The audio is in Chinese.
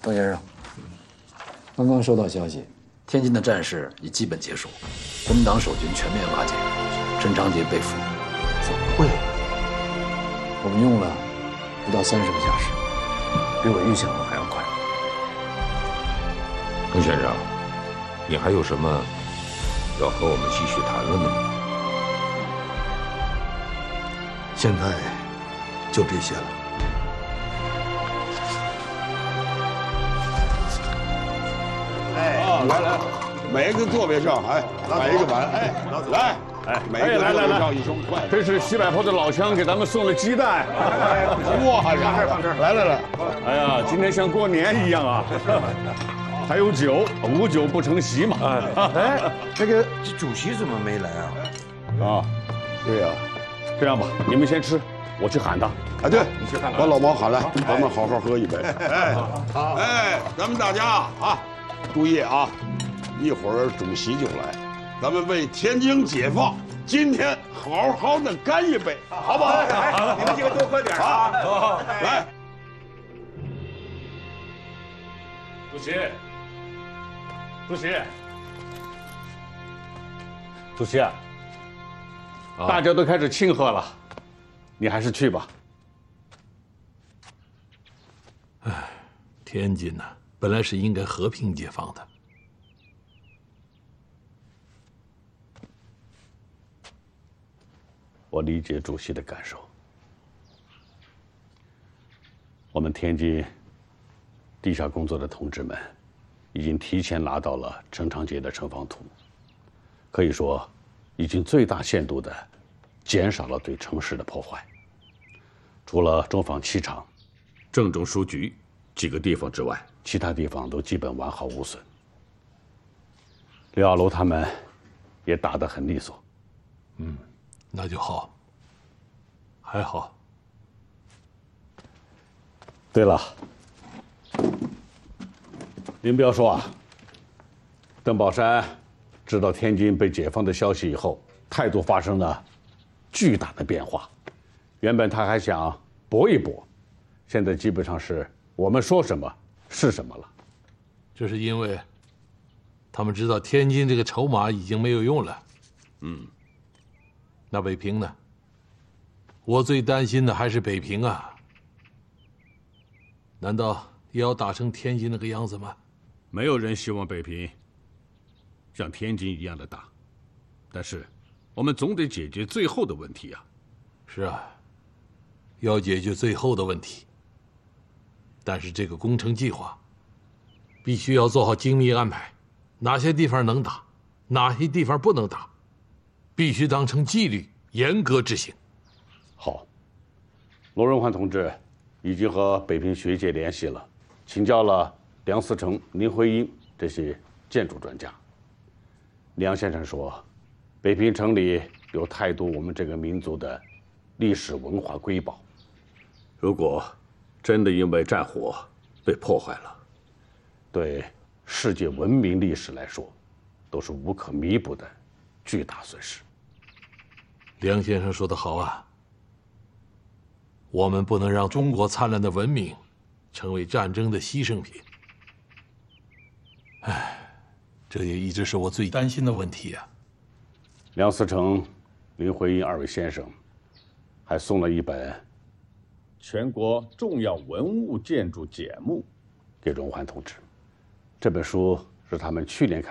邓先生，刚刚收到消息，天津的战事已基本结束，国民党守军全面瓦解，陈长捷被俘。 怎么会？ 我们用了不到30个小时，比我预想的还要快。 邓先生，你还有什么要和我们继续谈论的吗？ 现在就这些了。 来，每个座位上，摆一个碗，来，每个座位上一双筷子。 这是西柏坡的老乡给咱们送的鸡蛋， 哇，放这儿，来， 哎呀，今天像过年一样啊！还有酒，无酒不成席嘛。 这个主席怎么没来啊？ 啊，对呀，这样吧，你们先吃，我去喊他。 哎，对，你去看看，把老毛喊来，咱们好好喝一杯。咱们大家啊，注意啊，一会儿主席就来，咱们为天津解放今天好好的干一杯，好不好？好，你们几个多喝点啊！来， 主席，大家都开始庆贺了，你还是去吧。 天津呢，本来是应该和平解放的。 我理解主席的感受。我们天津地下工作的同志们，已经提前拿到了陈长捷的城防图，可以说，已经最大限度地减少了对城市的破坏。除了中纺7厂、郑州书局几个地方之外，其他地方都基本完好无损。刘亚楼他们也打得很利索。 那就好，还好。 对了，您不要说啊，邓宝山知道天津被解放的消息以后，态度发生了巨大的变化。原本他还想搏一搏，现在基本上是我们说什么是什么了。 这是因为他们知道天津这个筹码已经没有用了。那北平呢？我最担心的还是北平啊。难道也要打成天津那个样子吗？ 没有人希望北平像天津一样的大，但是我们总得解决最后的问题啊。 是啊，要解决最后的问题。但是这个工程计划必须要做好精密安排，哪些地方能打，哪些地方不能打，必须当成纪律，严格执行。 好，罗荣桓同志已经和北平学界联系了，请教了梁思成、林徽因这些建筑专家。梁先生说，北平城里有太多我们这个民族的历史文化瑰宝，如果真的因为战火被破坏了，对世界文明历史来说，都是无可弥补的巨大损失。 梁先生说得好啊，我们不能让中国灿烂的文明成为战争的牺牲品。这也一直是我最担心的问题啊。 梁思成、林徽因2位先生还送了一本《全国重要文物建筑简目》给荣桓同志。这本书是他们去年开